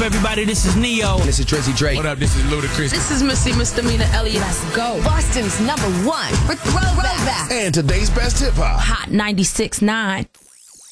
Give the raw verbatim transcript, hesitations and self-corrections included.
everybody? This is Neo. This is Tracy Drake. What up? This is Ludacris. This is Missy Misdemeanor Elliott. Let's go. Boston's number one for throwback. And today's best hip hop. Hot ninety-six point nine.